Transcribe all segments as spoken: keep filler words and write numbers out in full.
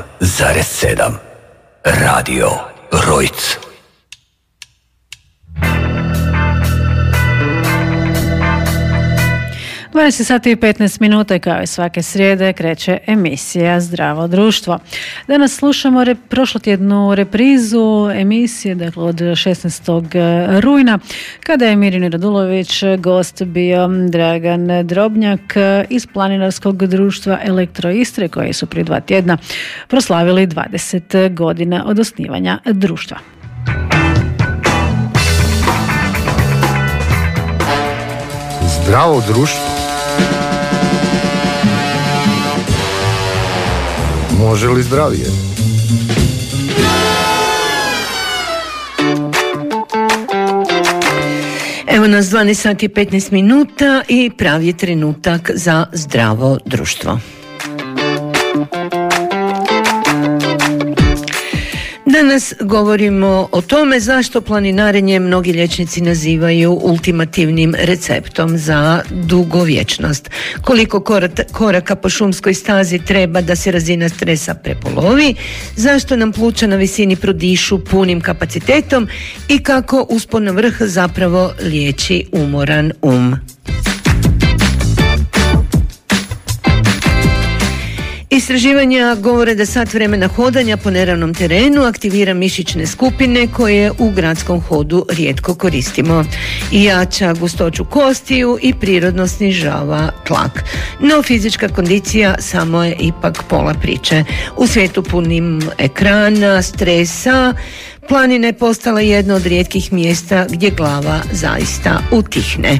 zarez sedam Radio Rojc. dvadeset sati i petnaest minuta, kao i svake srijede kreće emisija Zdravo društvo. Danas slušamo re, prošlotjednu reprizu emisije, dakle od šesnaestog rujna, kada je Mirjana Radulović gost bio Dragan Drobnjak iz Planinarskog društva Elektro Istre, koji su prije dva tjedna proslavili dvadeset godina od osnivanja društva. Zdravo društvo. Može li zdravije? Evo nas dvanaest sati i petnaest minuta i pravi je trenutak za zdravo društvo. Danas govorimo o tome zašto planinarenje mnogi liječnici nazivaju ultimativnim receptom za dugovječnost. Koliko koraka po šumskoj stazi treba da se razina stresa prepolovi, zašto nam pluća na visini prodišu punim kapacitetom i kako uspon na vrh zapravo liječi umoran um. Istraživanja govore da sat vremena hodanja po neravnom terenu aktivira mišićne skupine koje u gradskom hodu rijetko koristimo. I jača gustoću kostiju i prirodno snižava tlak. No fizička kondicija samo je ipak pola priče. U svijetu punim ekrana, stresa, planina je postala jedno od rijetkih mjesta gdje glava zaista utihne.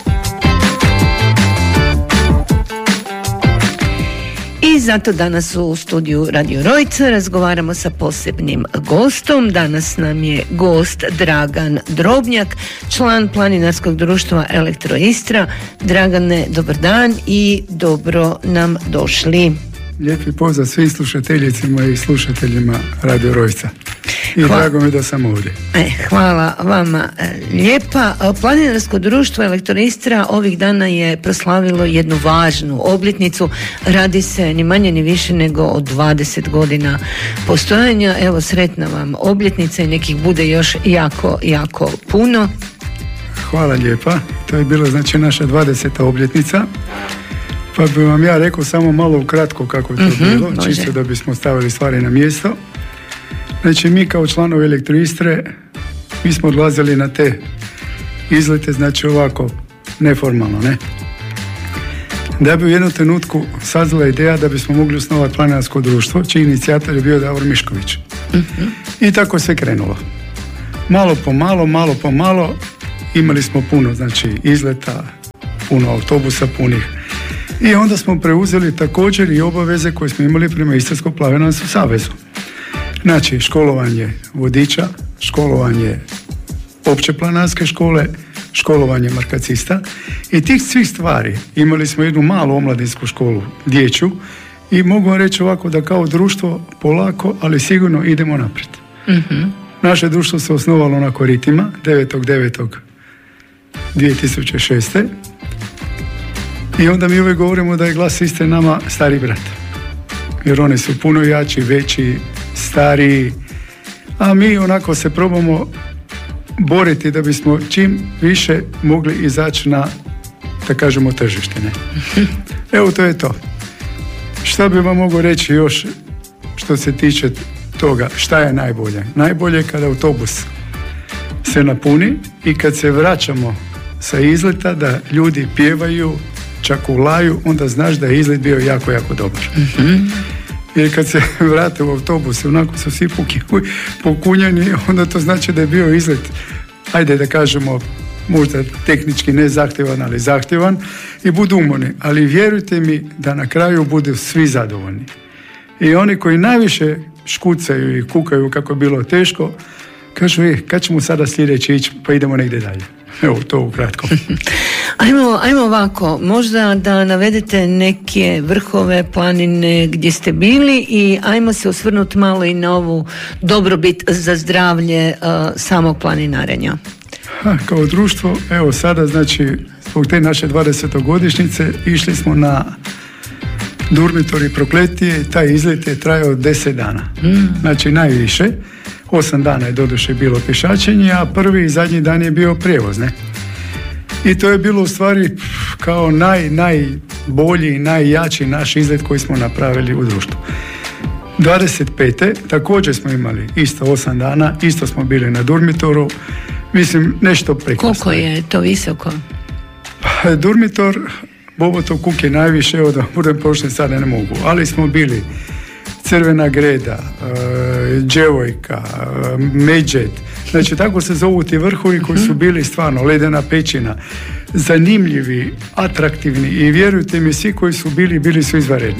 I zato danas u studiju Radio Rojca razgovaramo sa posebnim gostom. Danas nam je gost Dragan Drobnjak, član Planinarskog društva Elektro Istra. Dragane, dobar dan i dobro nam došli. Lijepi pozdrav svim slušateljicima i slušateljima Radio Rojca. I Hva... drago mi da sam ovdje. E, hvala vama lijepa. Planinarsko društvo Elektro Istra ovih dana je proslavilo jednu važnu obljetnicu. Radi se ni manje ni više nego od dvadeset godina postojanja. Evo, sretna vam obljetnica i nekih bude još jako, jako puno. Hvala lijepa. To je bila znači naša dvadeseta obljetnica. Pa bi vam ja rekao samo malo ukratko kako je to mm-hmm, bilo, može. Čisto da bismo stavili stvari na mjesto. Znači mi kao članovi Elektro Istre, mi smo odlazili na te izlete, znači ovako, neformalno, ne? Da bi u jednom trenutku sazrela ideja da bismo mogli osnovati planinarsko društvo, čiji inicijator je bio Davor Mišković. Mm-hmm. I tako sve krenulo. Malo po malo, malo po malo, imali smo puno, znači izleta, puno autobusa punih. I onda smo preuzeli također i obaveze koje smo imali prema Istarskom planinarskom savezu. Znači, školovanje vodiča, školovanje opće planinarske škole, školovanje markacista. I tih svih stvari imali smo jednu malu omladinsku školu, dječju, i mogu vam reći ovako da kao društvo polako, ali sigurno idemo naprijed. Mm-hmm. Naše društvo se osnovalo na Koritima devetog devetog dvije tisuće šeste. I onda mi uvijek govorimo da je Glas Istre nama stari brat. Jer oni su puno jači, veći, stariji, a mi onako se probamo boriti da bismo čim više mogli izaći na, da kažemo, tržište. Ne? Evo, to je to. Šta bi vam mogu reći još što se tiče toga, šta je najbolje? Najbolje je kada autobus se napuni i kad se vraćamo sa izleta da ljudi pjevaju, čak ulaju, onda znaš da je izlet bio jako, jako dobar. Mm-hmm. Jer kad se vrate u autobus, onako su svi pokunjani, onda to znači da je bio izlet, ajde da kažemo, možda tehnički ne zahtjevan, ali zahtjevan, i budu umorni. Ali vjerujte mi da na kraju budu svi zadovoljni. I oni koji najviše škucaju i kukaju kako je bilo teško, kažu, e, kad ćemo sada sljedeći ići, pa idemo negdje dalje. Evo, to ukratko. Ajmo, ajmo ovako, možda da navedete neke vrhove, planine gdje ste bili i ajmo se osvrnuti malo i na ovu dobrobit za zdravlje uh, samog planinarenja. Ha, kao društvo, evo sada, znači, zbog te naše dvadesetogodišnjice išli smo na Dormitori prokletije, taj izlet je trajao deset dana. Mm. Znači najviše. Osam dana je doduše bilo pješačenje, a prvi i zadnji dan je bio prijevoz, ne? I to je bilo u stvari kao naj, najbolji i najjači naš izlet koji smo napravili u društvu. dvadeset pete također smo imali isto osam dana, isto smo bili na Durmitoru, mislim nešto prekrasno. Koliko je to visoko? Durmitor, Bobotov Kuk je najviše, od budem prošli sada ne mogu, ali smo bili Crvena greda, uh, Djevojka, uh, Medžet, znači tako se zovu ti vrhovi koji su bili stvarno ledena pećina, zanimljivi, atraktivni i vjerujte mi, svi koji su bili, bili su izvanredni.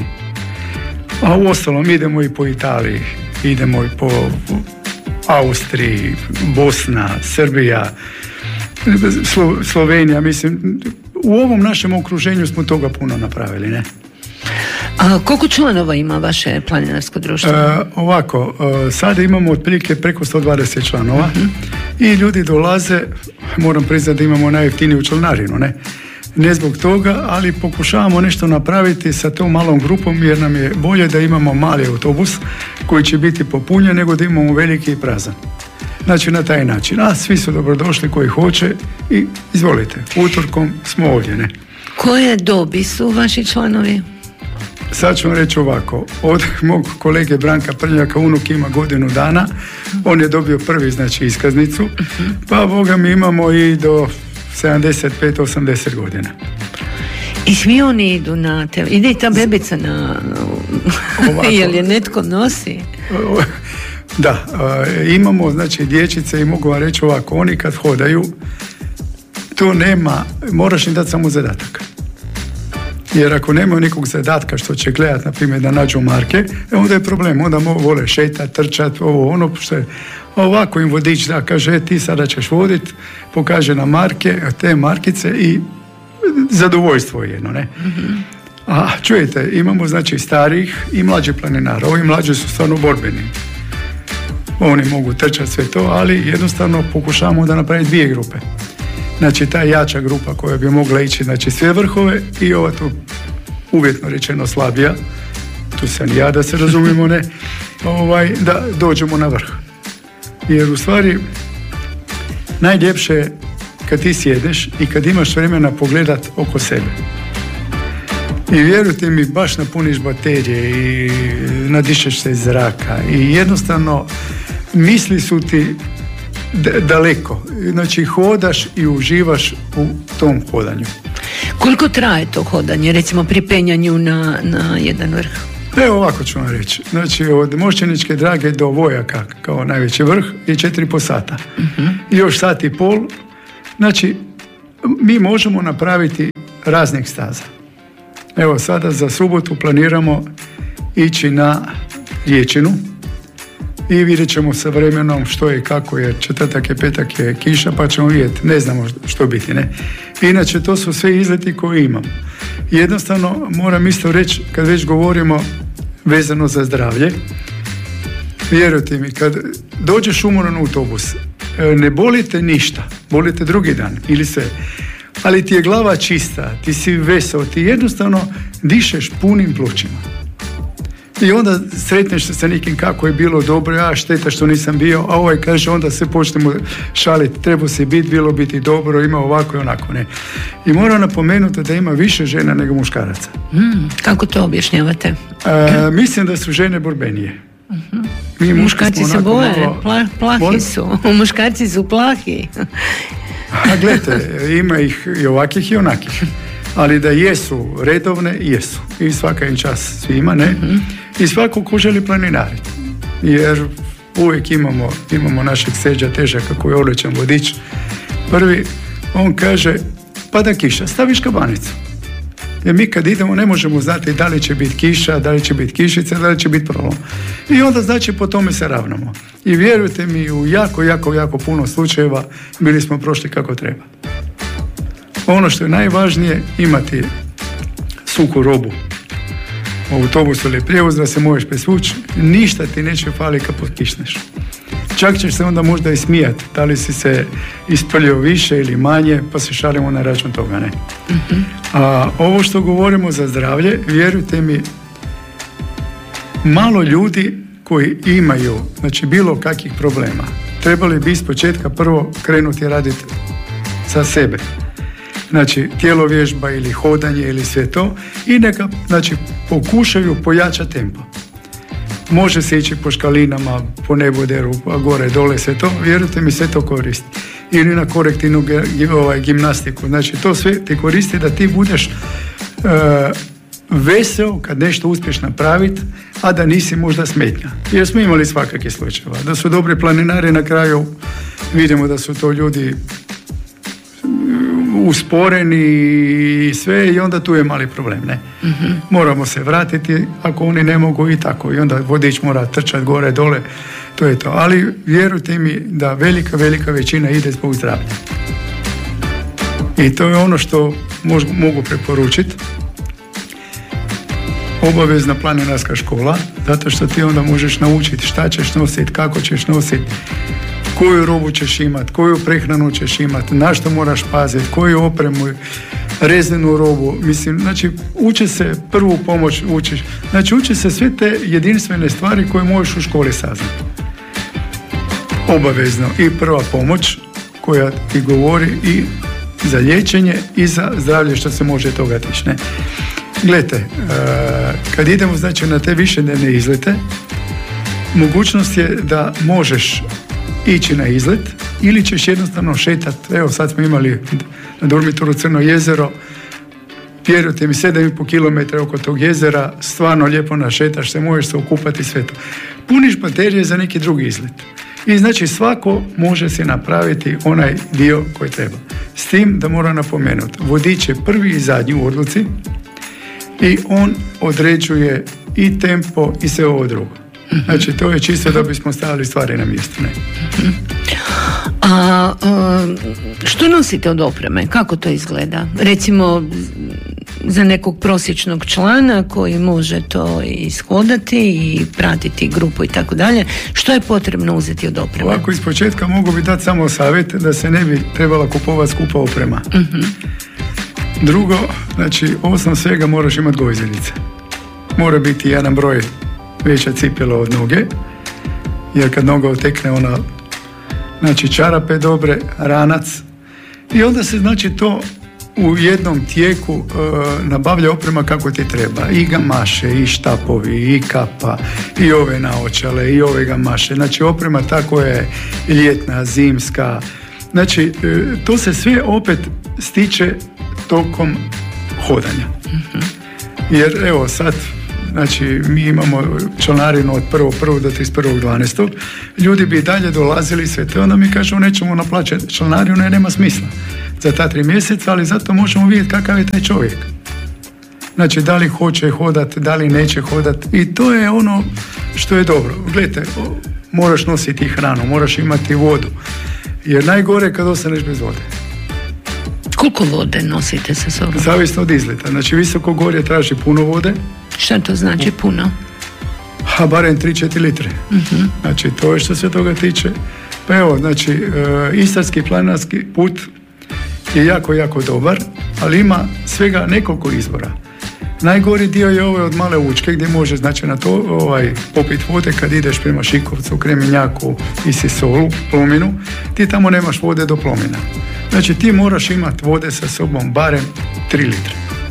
A u ostalom idemo i po Italiji, idemo i po Austriji, Bosna, Srbija, Slo, Slovenija, mislim, u ovom našem okruženju smo toga puno napravili, ne? A koliko članova ima vaše planinarsko društvo? E, ovako, e, sada imamo otprilike preko sto dvadeset članova uh-huh. i ljudi dolaze, moram priznati da imamo najjeftiniju članarinu, ne? Ne zbog toga, ali pokušavamo nešto napraviti sa tom malom grupom jer nam je bolje da imamo mali autobus koji će biti popunjen nego da imamo veliki i prazan. Znači na taj način. A svi su dobrodošli koji hoće i izvolite, utorkom smo ovdje, ne? Koje dobi su vaši članovi? Sad ću vam reći ovako, od mog kolege Branka Prljaka unuk ima godinu dana, on je dobio prvi, znači, iskaznicu, pa Boga mi imamo i do sedamdeset pet osamdeset godina. I svi oni idu na te... Ide i ta bebica na... Jel je netko nosi? Da, imamo, znači, dječice i mogu vam reći ovako, oni kad hodaju, to nema, moraš im dati samo zadatak. Jer ako nemaju nikog zadatka što će gledati, na primjer, da nađu marke, onda je problem, onda vole šetati, trčati, ovo, ono, što je ovako im vodič da kaže, e, ti sada ćeš voditi, pokaže na marke, te markice i zadovoljstvo jedno, ne? Mm-hmm. A čujete, imamo, znači, starih i mlađih planinara, ovi mlađi su stvarno borbeni. Oni mogu trčati sve to, ali jednostavno pokušavamo da napraviti dvije grupe. Znači ta jača grupa koja bi mogla ići, znači, sve vrhove i ova tu uvjetno rečeno slabija, tu sam ja da se razumimo, ne, ovaj, da dođemo na vrh. Jer u stvari najljepše je kad ti sjedeš i kad imaš vremena pogledat oko sebe. I vjerujte mi, baš napuniš baterije i nadišeš se iz zraka i jednostavno misli su ti d- daleko. Znači hodaš i uživaš u tom hodanju. Koliko traje to hodanje, recimo pri penjanju na, na jedan vrh? Evo ovako ću vam reći. Znači od Mošćeničke Drage do Vojaka kao najveći vrh je četiri i pol sata. Uh-huh. I još sat i pol. Znači mi možemo napraviti raznih staza. Evo sada za subotu planiramo ići na Riječinu i vidjet ćemo sa vremenom što je i kako je. Četvrtak i petak je kiša pa ćemo vidjeti, ne znamo što biti, ne. Inače to su sve izleti koje imamo. Jednostavno moram isto reći, kad već govorimo vezano za zdravlje, vjerujte mi, kad dođeš umoran u autobus, ne bolite ništa, bolite drugi dan ili sve, ali ti je glava čista, ti si veseo, ti jednostavno dišeš punim plućima. I onda sretneš se sa nekim kako je bilo dobro, ja šteta što nisam bio, a ovaj kaže, onda se počnemo šaliti, treba se biti, bilo biti dobro, ima ovako i onako, ne. I moram napomenuti da ima više žena nego muškaraca. Mm, kako to objašnjavate? A, mislim da su žene borbenije. Uh-huh. Mi muškarci se boje, malo... Pla, plahi Bol... su, muškarci su plahi. A gledajte, ima ih i ovakih i onakih. Ali da jesu redovne, jesu. I svaka im čas svima, ne? Mm-hmm. I svako ko želi planinariti. Jer uvijek imamo, imamo našeg Seđa Težaka koji je odličan vodič. Prvi, on kaže, pada kiša, staviš kabanicu. Jer mi kad idemo ne možemo znati da li će biti kiša, da li će biti kišica, da li će biti prolom. I onda znači po tome se ravnamo. I vjerujte mi, u jako, jako, jako puno slučajeva bili smo prošli kako treba. Ono što je najvažnije, imati suhu robu u autobusu ili prijevoz da se možeš presvući, ništa ti neće fali kad potkišneš. Čak ćeš se onda možda i smijati, da li si se isprljio više ili manje, pa se šalimo na račun toga, ne. Mm-hmm. A ovo što govorimo za zdravlje, vjerujte mi, malo ljudi koji imaju, znači, bilo kakvih problema, trebali bi iz početka prvo krenuti raditi za sebe. Znači, tjelovježba ili hodanje ili sve to, i neka, znači, pokušaju pojačati tempo. Može se ići po škalinama, po neboderu, gore, dole, sve to, vjerujte mi, sve to koristi. Ili na korektivnu ovaj, gimnastiku. Znači, to sve ti koristi da ti budeš uh, veseo kad nešto uspješ napraviti, a da nisi možda smetnja. Jer smo imali svakakih slučajeva. Da su dobri planinari, na kraju vidimo da su to ljudi usporeni i sve, i onda tu je mali problem, ne? Mm-hmm. Moramo se vratiti ako oni ne mogu i tako, i onda vodič mora trčati gore, dole, to je to. Ali vjerujte mi da velika, velika većina ide zbog zdravlja. I to je ono što mož, mogu preporučiti. Obavezna planinarska škola, zato što ti onda možeš naučiti šta ćeš nositi, kako ćeš nositi, koju robu ćeš imati, koju prehranu ćeš imati, na što moraš paziti, koju opremu, rezinu robu. Mislim, znači, uči se prvu pomoć, učiš. Znači, uči se sve te jedinstvene stvari koje možeš u školi saznati. Obavezno i prva pomoć koja ti govori i za liječenje i za zdravlje, što se može toga tići, ne? Gledajte, kad idemo, znači, na te višednevne izlete, mogućnost je da možeš ići na izlet ili ćeš jednostavno šetati. Evo, sad smo imali na Durmitoru Crno jezero, vjerujte mi, sedam i pol kilometra oko tog jezera, stvarno lijepo našetaš se, možeš se okupati, sve to. Puniš baterije za neki drugi izlet. I znači svako može se napraviti onaj dio koji treba. S tim da mora napomenuti, vodič je prvi i zadnji u odluci i on određuje i tempo i sve ovo drugo. Znači, to je čisto da bismo stavili stvari na mjesto, ne? A, a što nosite od opreme? Kako to izgleda? Recimo, za nekog prosječnog člana koji može to ishodati i pratiti grupu i tako dalje, što je potrebno uzeti od opreme? Ovako, iz početka mogu bi dati samo savjet da se ne bi trebala kupovati skupa oprema. Uh-huh. Drugo, znači, osnov svega moraš imati gojzilice. Mora biti jedan broj veća cipjela od noge, jer kad noga otekne, ona, znači, čarape dobre, ranac, i onda se, znači, to u jednom tijeku uh, nabavlja oprema kako ti treba. I gamaše, i štapovi, i kapa, i ove naočale, i ove gamaše. Znači, oprema tako je ljetna, zimska. Znači, uh, to se sve opet stiče tokom hodanja. Mm-hmm. Jer, evo, sad, znači, mi imamo članarinu od prvog prvog do trideset prvog dvanaestog Ljudi bi dalje dolazili sve to, onda mi kažemo nećemo naplaćati članarinu jer nema smisla za ta tri mjeseca, ali zato možemo vidjeti kakav je taj čovjek. Znači, da li hoće hodati, da li neće hodati, i to je ono što je dobro. Gledajte, moraš nositi hranu, moraš imati vodu, jer najgore je kad ostaneš bez vode. Koliko vode nosite sa sobom? Zavisno od izleta. Znači, visoko gorje traži puno vode. Šta to znači puno? Ha, barem tri do četiri litre. Uh-huh. Znači, to je što se toga tiče. Pa evo, znači, e, istarski planinarski put je jako, jako dobar, ali ima svega nekoliko izvora. Najgori dio je ovaj od Male Učke, gdje može, znači, na to ovaj, popiti vode kad ideš prema Šikovcu, Kremenjaku i Sisolu, Plominu. Ti tamo nemaš vode do Plomina. Znači, ti moraš imati vode sa sobom barem tri litre.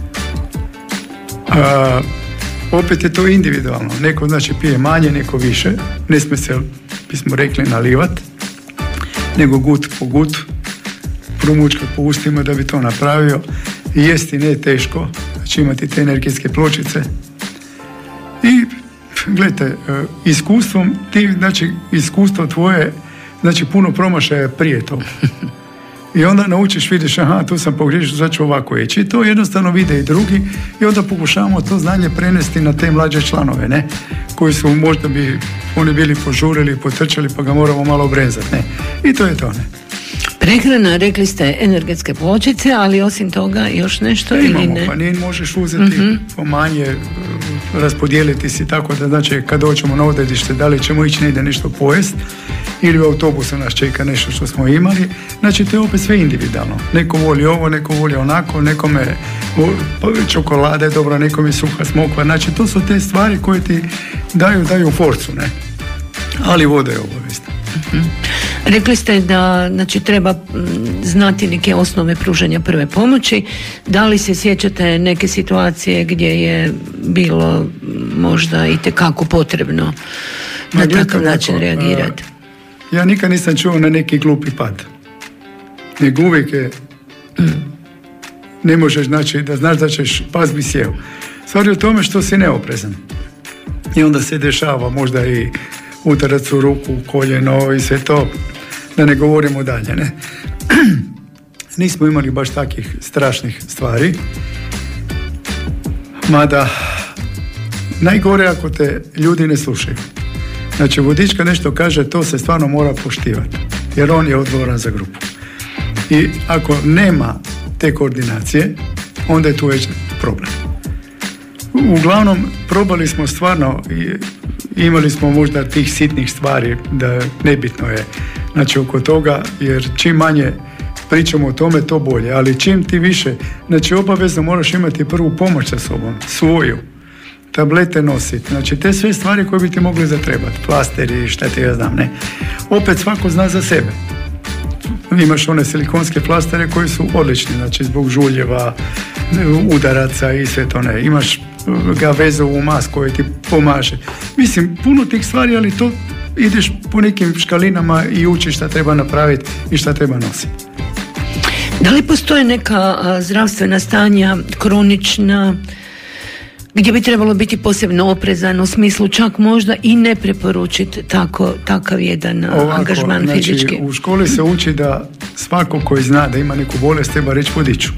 A, opet je to individualno. Neko, znači, pije manje, neko više. Ne smije se, bismo rekli, nalivat, nego gut po gut, promučkat po ustima da bi to napravio. Jesti ne teško, znači imati te energijske pločice. I, gledajte, iskustvom, ti, znači, iskustvo tvoje, znači, puno promašaja prije toga. I onda naučiš, vidiš, aha, tu sam pogriješio, sad ću ovako ići. I to jednostavno vide i drugi, i onda pokušavamo to znanje prenesti na te mlađe članove, ne? Koji su možda bi oni bili požurili, potrčali, pa ga moramo malo obrezati, ne? I to je to, ne? Prehrana, rekli ste energetske pločice, ali osim toga još nešto da, ili imamo, ne? Pa nije možeš uzeti uh-huh. pomanje, raspodijeliti si tako da znači kad doćemo na odredište da li ćemo ići negdje nešto pojest ili u autobusu nas čeka nešto što smo imali, znači to je opet sve individualno. Neko voli ovo, neko voli onako, nekome čokolada je dobra, nekome suha smokva, znači to su te stvari koje ti daju, daju forcu, ne? Ali voda je obavezna. Uh-huh. Rekli ste da znači, treba znati neke osnove pružanja prve pomoći. Da li se sjećate neke situacije gdje je bilo možda i tekako potrebno na Ma, takav način tako, reagirati? Ja nikad nisam čuo na neki glupi pad. Nego uvijek je mm. ne možeš, znači da znaš da ćeš pas bi sjeo. Stvar je u tome što si neoprezan. I onda se dešava možda i udarac u ruku, koljeno i sve to, da ne govorimo dalje, ne? Nismo imali baš takih strašnih stvari, mada najgore ako te ljudi ne slušaju. Znači vodič kad nešto kaže, to se stvarno mora poštivati, jer on je odgovoran za grupu. I ako nema te koordinacije, onda je tu već problem. Uglavnom, probali smo stvarno i imali smo možda tih sitnih stvari da nebitno je znači oko toga, jer čim manje pričamo o tome to bolje, ali čim ti više, znači obavezno moraš imati prvu pomoć sa sobom, svoju, tablete nositi, znači te sve stvari koje bi ti mogli zatrebati, plasteri, šta ti ja znam, ne. Opet svako zna za sebe. Imaš one silikonske plastere koji su odlični, znači zbog žuljeva, udaraca i sve to ne. Imaš ga vezovu masku koji ti pomaže. Mislim, puno tih stvari, ali to ideš po nekim škalinama i učiš šta treba napraviti i šta treba nositi. Da li postoje neka a, zdravstvena stanja, kronična, gdje bi trebalo biti posebno oprezan, u smislu čak možda i ne preporučiti tako, takav jedan Ovako, angažman znači, fizički? U školi se uči da svako koji zna da ima neku bolest treba reći vodiču.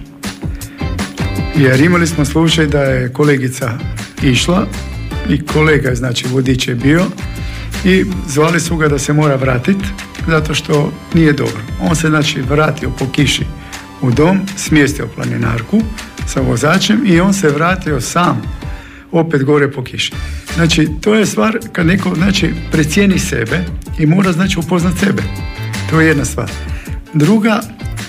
Jer imali smo slučaj da je kolegica išla i kolega, znači vodič je bio i zvali su ga da se mora vratiti zato što nije dobro. On se znači vratio po kiši u dom, smjestio planinarku sa vozačem i on se vratio sam opet gore po kiši. Znači to je stvar kad neko znači precijeni sebe i mora znači upoznat sebe. To je jedna stvar. Druga,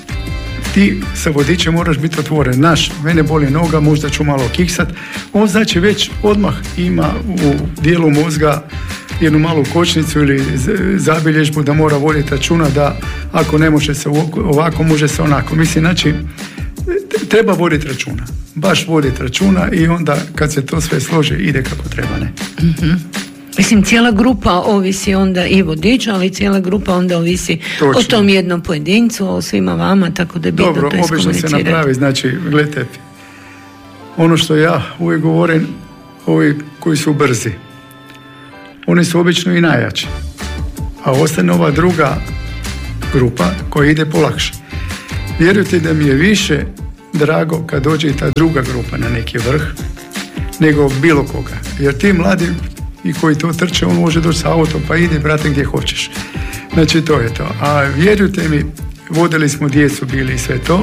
ti sa vodičem moraš biti otvoren. Naš, mene boli noga, možda ću malo kiksat. On znači već odmah ima u dijelu mozga jednu malu kočnicu ili zabilježbu da mora voditi računa da ako ne može se ovako, može se onako. Mislim, znači, treba voditi računa. Baš voditi računa i onda kad se to sve složi ide kako treba, ne? Mm-hmm. Mislim, cijela grupa ovisi onda i vodič, ali cijela grupa onda ovisi Točno. o tom jednom pojedincu, o svima vama, tako da je bitno Dobro, to iskomunicirati. Dobro, obično se napravi, znači, gledajte, ono što ja uvijek govorim, ovi koji su brzi, oni su obično i najjači, a ostane ova druga grupa koja ide polakše. Vjerujte da mi je više drago kad dođe i ta druga grupa na neki vrh, nego bilo koga, jer ti mladi i koji to trče, on može doći sa autom pa ide, brate, gdje hoćeš. Znači, to je to. A vjerujte mi, vodili smo djecu, bili i sve to.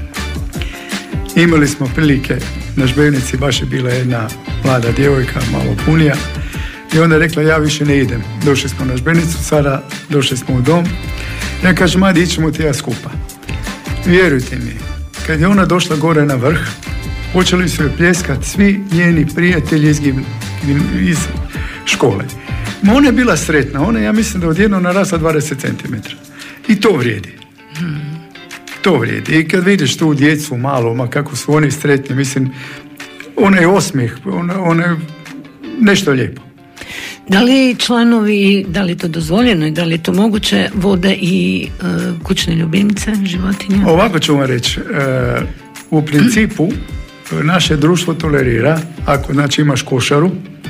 Imali smo prilike, na Žbenici baš je bila jedna mlada djevojka, malo punija, i onda je rekla, ja više ne idem. Došli smo na Žbenicu, sada došli smo u dom. Ja kažem, ajde, ićemo ti ja skupa. Vjerujte mi, kad je ona došla gore na vrh, počeli su joj pljeskat svi njeni prijatelji iz, iz škole. Ma ona je bila sretna, ona ja mislim da odjedno narasla dvadeset centimetara. I to vrijedi. Hmm. To vrijedi. I kad vidiš tu djecu malo, ma kako su oni sretni, mislim, ona je osmijeh, ona, ona je nešto lijepo. Da li članovi, da li je to dozvoljeno i da li je to moguće, vode i uh, kućne ljubimce, životinje? Ovako ću vam reći. Uh, u principu naše društvo tolerira, ako znači imaš košaru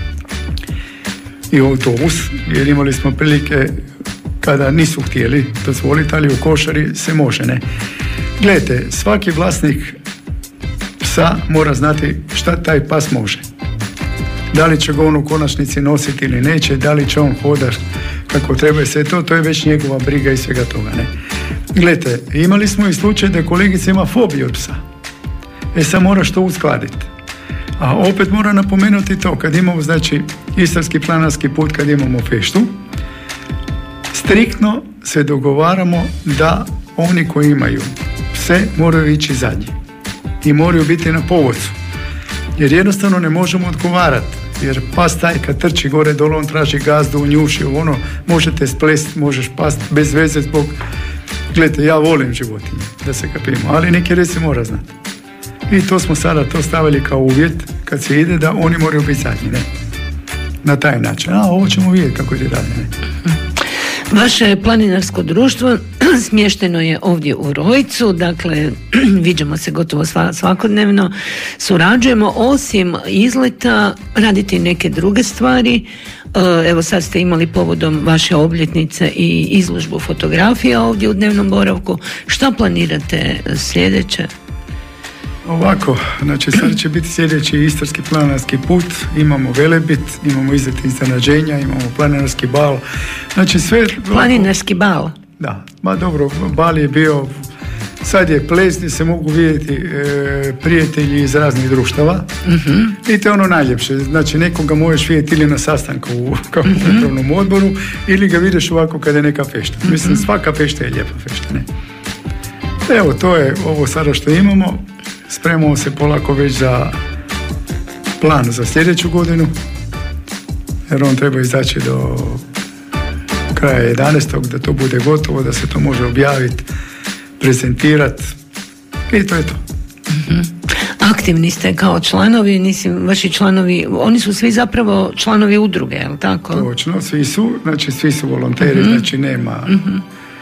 i autobus, jer imali smo prilike kada nisu htjeli dozvoliti, ali u košari se može, ne. Gledajte, svaki vlasnik psa mora znati šta taj pas može. Da li će ga on u konačnici nositi ili neće, da li će on hodati kako treba, sve to, to je već njegova briga i svega toga, ne. Gledajte, imali smo i slučaj da kolegica ima fobiju od psa. E sad moraš to uskladiti. A opet moram napomenuti to, kad imamo, znači, istarski planinarski put, kad imamo feštu, striktno se dogovaramo da oni koji imaju pse moraju ići zadnji i moraju biti na povodcu. Jer jednostavno ne možemo odgovarati. Jer pas taj kad trči gore dole, on traži gazdu, njuši, ono, možete splest, možeš past bez veze zbog... Gledajte, ja volim životinje, da se kapimo, ali neki red se mora znati. I to smo sada to stavili kao uvjet kad se ide da oni moraju biti zadnji, ne? Na taj način. A ovo ćemo vidjeti kako ide dalje, ne? Vaše planinarsko društvo smješteno je ovdje u Rojcu, dakle viđamo se gotovo svakodnevno, surađujemo, osim izleta radite i neke druge stvari. Evo sad ste imali povodom vaše obljetnice i izložbu fotografija ovdje u dnevnom boravku. Šta planirate sljedeće? Ovako, znači sad će biti sljedeći istarski planinarski put, imamo Velebit, imamo izlet iznenađenja, imamo planinarski bal, znači sve... Planinarski bal? Da, ma dobro, bal je bio, sad je ples gdje se mogu vidjeti e, prijatelji iz raznih društava, uh-huh. I to je ono najljepše, znači nekoga možeš vidjeti ili na sastanku u uh-huh. upravnom odboru, ili ga vidiš ovako kada je neka fešta. Uh-huh. Mislim, svaka fešta je lijepa fešta, ne? Evo, to je ovo sada što imamo. Spremamo se polako već za plan za sljedeću godinu, jer on treba izaći do kraja jedanaestog da to bude gotovo, da se to može objaviti, prezentirati i to je to. Mm-hmm. Aktivni ste kao članovi, mislim, vaši članovi, oni su svi zapravo članovi udruge, je li tako? Točno, svi su, znači svi su volonteri, mm-hmm. znači nema mm-hmm.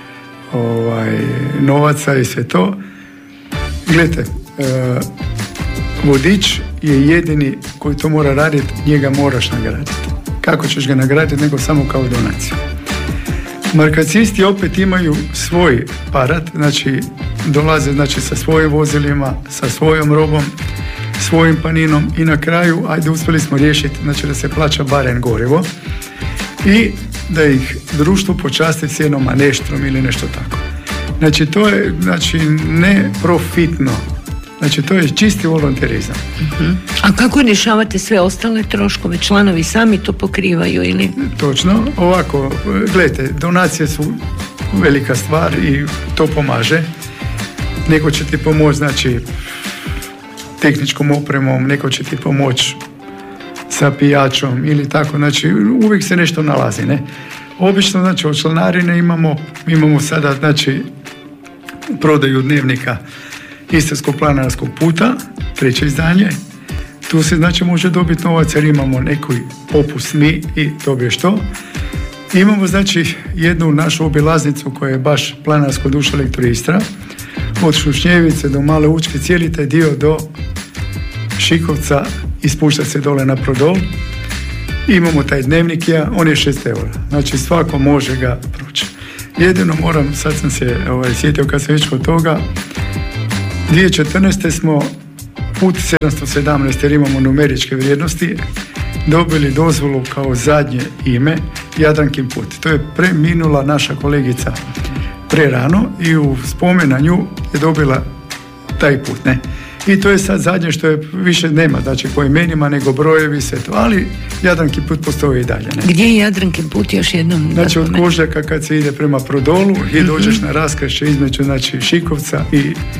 ovaj, novaca i sve to. Gledajte, E, vodič je jedini koji to mora raditi, njega moraš nagraditi. Kako ćeš ga nagraditi, nego samo kao donaciju. Markacisti opet imaju svoj parat, znači dolaze znači, sa svojim vozilima, sa svojom robom, svojim paninom i na kraju, ajde uspjeli smo riješiti, znači da se plaća barem gorivo i da ih društvo počasti s jednom maneštrom ili nešto tako. Znači to je znači, ne profitno. Znači, to je čisti volonterizam. Uh-huh. A kako rješavate sve ostale troškove? Članovi sami to pokrivaju ili? Točno. Ovako, gledajte, donacije su velika stvar i to pomaže. Neko će ti pomoći, znači, tehničkom opremom, neko će ti pomoći sa pijačom ili tako. Znači, uvijek se nešto nalazi, ne? Obično, znači, od članarine imamo, imamo sada, znači, prodaju dnevnika Istarskog planinarskog puta, treće izdanje. Tu se znači može dobiti novac jer imamo neki popust mi i dobiješ to. Imamo znači jednu našu obilaznicu koja je baš planinarsko duša Elektro Istra. Od Šušnjevice do Male Učke, cijeli taj dio do Šikovca i spušta se dole na Prodol. Imamo taj dnevnik, ja, on je šest eura. Znači svako može ga proći. Jedino moram, sad sam se ovaj, sjetio kad sam već kod toga, dvije tisuće četrnaeste smo put sedamsto sedamnaest jer imamo numeričke vrijednosti dobili dozvolu kao zadnje ime Jadrankin put. To je preminula naša kolegica prerano i u spomen na nju je dobila taj put, ne? I to je sad zadnje što je više nema, znači po imenima nego brojevi sve to, ali Jadrankin put postoji i dalje, ne? Gdje je Jadrankin put još jednom? Znači od Kožljaka kad se ide prema Prodolu i dođeš mm-hmm. na raskršće između znači Šikovca i